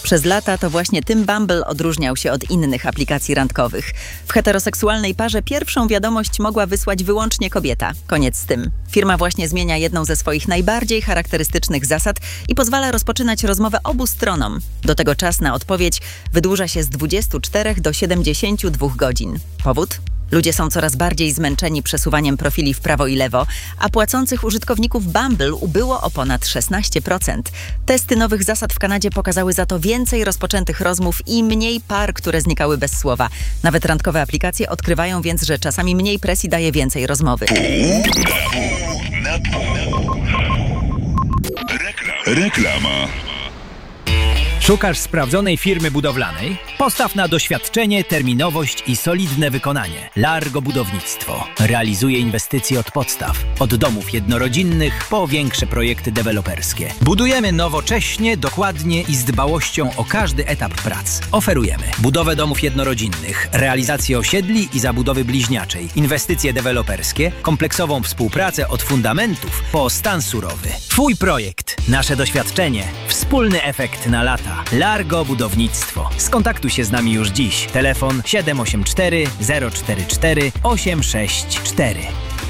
Przez lata to właśnie tym Bumble odróżniał się od innych aplikacji randkowych. W heteroseksualnej parze pierwszą wiadomość mogła wysłać wyłącznie kobieta. Koniec z tym. Firma właśnie zmienia jedną ze swoich najbardziej charakterystycznych zasad i pozwala rozpoczynać rozmowę obu stronom. Do tego czas na odpowiedź wydłuża się z 24 do 72 godzin. Powód? Ludzie są coraz bardziej zmęczeni przesuwaniem profili w prawo i lewo, a płacących użytkowników Bumble ubyło o ponad 16%. Testy nowych zasad w Kanadzie pokazały za to więcej rozpoczętych rozmów i mniej par, które znikały bez słowa. Nawet randkowe aplikacje odkrywają więc, że czasami mniej presji daje więcej rozmowy. Reklama. Szukasz sprawdzonej firmy budowlanej? Postaw na doświadczenie, terminowość i solidne wykonanie. Largo Budownictwo realizuje inwestycje od podstaw. Od domów jednorodzinnych po większe projekty deweloperskie. Budujemy nowocześnie, dokładnie i z dbałością o każdy etap prac. Oferujemy budowę domów jednorodzinnych, realizację osiedli i zabudowy bliźniaczej, inwestycje deweloperskie, kompleksową współpracę od fundamentów po stan surowy. Twój projekt, nasze doświadczenie, wspólny efekt na lata. Largo Budownictwo. Skontaktuj się z nami już dziś. Telefon 784 044 864.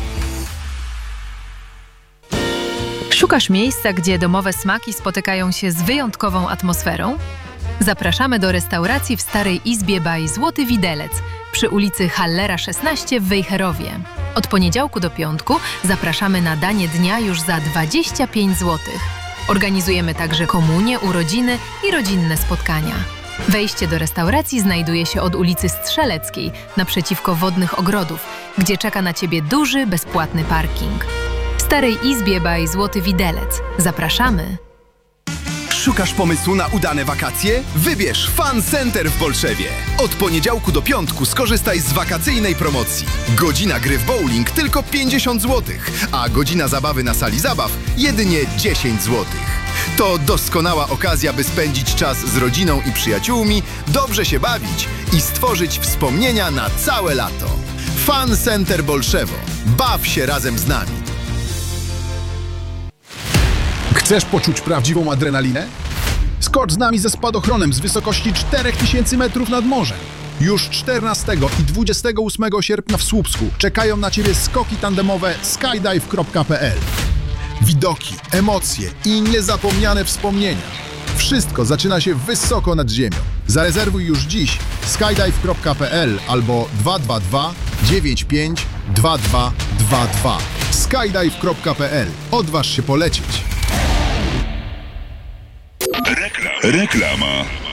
Szukasz miejsca, gdzie domowe smaki spotykają się z wyjątkową atmosferą? Zapraszamy do restauracji w Starej Izbie by Złoty Widelec przy ulicy Hallera 16 w Wejherowie. Od poniedziałku do piątku zapraszamy na danie dnia już za 25 zł. Organizujemy także komunie, urodziny i rodzinne spotkania. Wejście do restauracji znajduje się od ulicy Strzeleckiej, naprzeciwko Wodnych Ogrodów, gdzie czeka na Ciebie duży, bezpłatny parking. W Starej Izbie by Złoty Widelec. Zapraszamy! Szukasz pomysłu na udane wakacje? Wybierz Fun Center w Bolszewie. Od poniedziałku do piątku skorzystaj z wakacyjnej promocji. Godzina gry w bowling tylko 50 zł, a godzina zabawy na sali zabaw jedynie 10 zł. To doskonała okazja, by spędzić czas z rodziną i przyjaciółmi, dobrze się bawić i stworzyć wspomnienia na całe lato. Fun Center Bolszewo. Baw się razem z nami. Chcesz poczuć prawdziwą adrenalinę? Skocz z nami ze spadochronem z wysokości 4000 metrów nad morzem. Już 14 i 28 sierpnia w Słupsku czekają na Ciebie skoki tandemowe skydive.pl. Widoki, emocje i niezapomniane wspomnienia. Wszystko zaczyna się wysoko nad ziemią. Zarezerwuj już dziś skydive.pl albo 222 95 2222. skydive.pl. Odważ się polecieć. Reklama.